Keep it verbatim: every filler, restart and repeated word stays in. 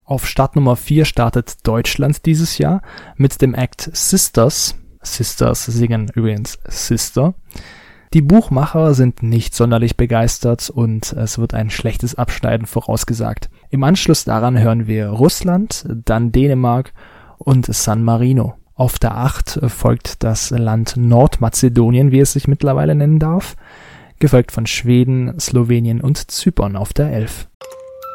Auf Startnummer vier startet Deutschland dieses Jahr mit dem Act Sisters. Sisters singen übrigens Sister. Die Buchmacher sind nicht sonderlich begeistert und es wird ein schlechtes Abschneiden vorausgesagt. Im Anschluss daran hören wir Russland, dann Dänemark und San Marino. Auf der acht folgt das Land Nordmazedonien, wie es sich mittlerweile nennen darf, gefolgt von Schweden, Slowenien und Zypern auf der elf.